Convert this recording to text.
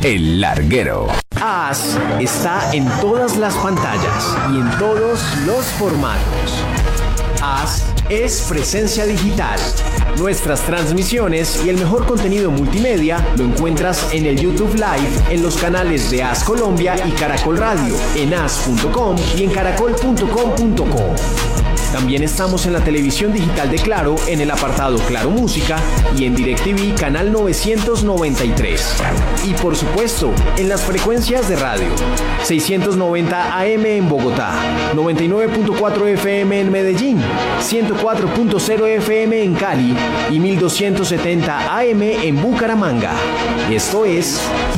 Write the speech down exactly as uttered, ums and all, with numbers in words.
El Larguero. As está en todas las pantallas y en todos los formatos. As es presencia digital. Nuestras transmisiones y el mejor contenido multimedia lo encuentras en el YouTube Live, en los canales de As Colombia y Caracol Radio, en as punto com y en caracol punto com punto co. También estamos en la televisión digital de Claro, en el apartado Claro Música y en DirecTV canal novecientos noventa y tres. Y por supuesto, en las frecuencias de radio. seiscientos noventa A M en Bogotá, noventa y nueve punto cuatro F M en Medellín, ciento cuatro punto cero F M en Cali y mil doscientos setenta A M en Bucaramanga. Esto es